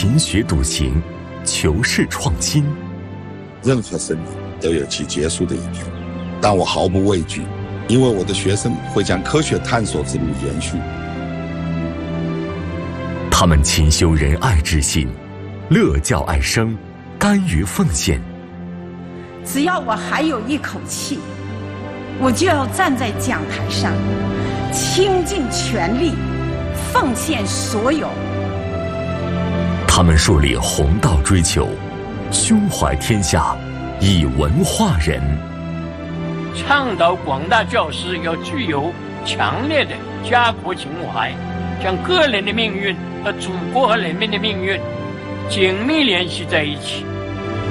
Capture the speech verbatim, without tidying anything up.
勤学笃行，求是创新。 任何生命都有其结束的一天，但我毫不畏惧，因为我的学生会将科学探索之路延续。 他们勤修仁爱之心，乐教爱生，甘于奉献。 只要我还有一口气，我就要站在讲台上，倾尽全力，奉献所有。 他们树立弘道追求，胸怀天下，以文化人。 倡导广大教师要具有强烈的家国情怀，将个人的命运和祖国和人民的命运紧密联系在一起。